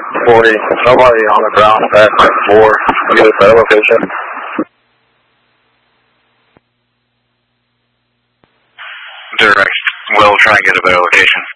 40. Nobody on the ground at 4. Get a better location. Direct. We'll try and get a better location.